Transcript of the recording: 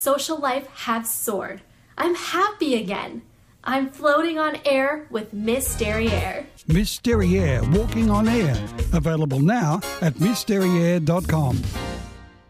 social life have soared. I'm happy again. I'm floating on air with Miss Derriere. Miss Derriere, walking on air. Available now at missderriere.com.